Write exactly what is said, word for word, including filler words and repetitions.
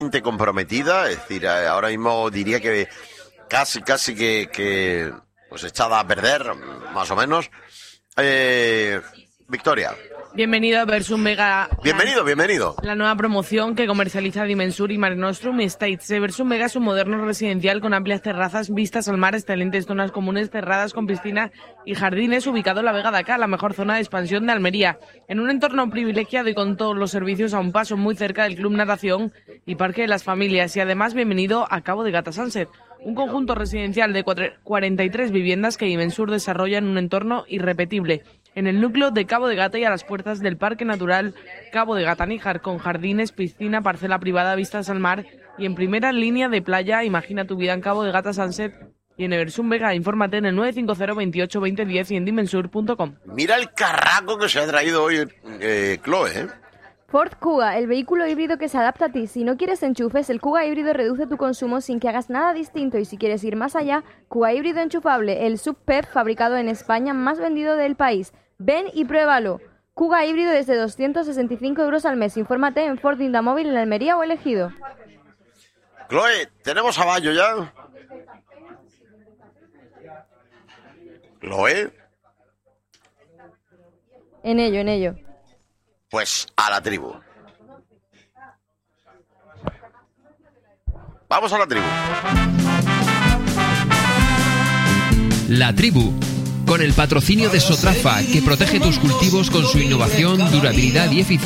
bastante comprometida, es decir, ahora mismo diría que casi, casi que, que pues echada a perder, más o menos. Eh, Victoria. Bienvenido a Versum Mega. Bienvenido, bienvenido. La nueva promoción que comercializa Dimensur y Mare Nostrum Estates. Versum Mega es un moderno residencial con amplias terrazas, vistas al mar, excelentes zonas comunes cerradas con piscina y jardines, ubicado en la Vega de Acá, la mejor zona de expansión de Almería. En un entorno privilegiado y con todos los servicios a un paso, muy cerca del Club Natación y Parque de las Familias. Y además, bienvenido a Cabo de Gata Sunset, un conjunto residencial de cuarenta y tres viviendas que Dimensur desarrolla en un entorno irrepetible, en el núcleo de Cabo de Gata y a las puertas del Parque Natural Cabo de Gata-Níjar, con jardines, piscina, parcela privada, vistas al mar y en primera línea de playa. Imagina tu vida en Cabo de Gata Sunset y en Versum Vega. Infórmate en el nueve cinco cero, veintiocho, veinte, diez y en dimensur punto com. Mira el carraco que se ha traído hoy eh, Chloe, ¿eh? Ford Kuga, el vehículo híbrido que se adapta a ti. Si no quieres enchufes, el Kuga híbrido reduce tu consumo sin que hagas nada distinto. Y si quieres ir más allá, Kuga híbrido enchufable, el sub P E P fabricado en España, más vendido del país. Ven y pruébalo. Kuga híbrido desde doscientos sesenta y cinco euros al mes. Infórmate en Ford Indamóvil en Almería o Elegido. Chloe, ¿tenemos a Bayo ya? ¿Chloe? En ello, en ello. Pues a la tribu. Vamos a la tribu. La tribu, con el patrocinio de Sotrafa, que protege tus cultivos con su innovación, durabilidad y eficiencia.